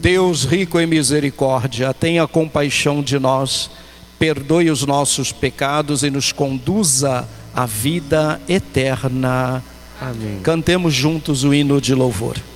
Deus rico em misericórdia, tenha compaixão de nós, perdoe os nossos pecados e nos conduza à vida eterna. Amém. Cantemos juntos o hino de louvor.